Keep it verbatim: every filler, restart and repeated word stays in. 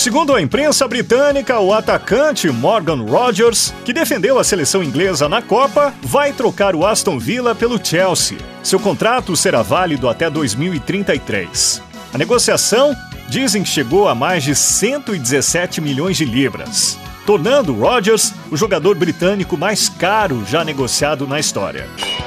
Segundo a imprensa britânica, o atacante Morgan Rogers, que defendeu a seleção inglesa na Copa, vai trocar o Aston Villa pelo Chelsea. Seu contrato será válido até dois mil e trinta e três. A negociação dizem que chegou a mais de cento e dezessete milhões de libras, tornando Rogers o jogador britânico mais caro já negociado na história.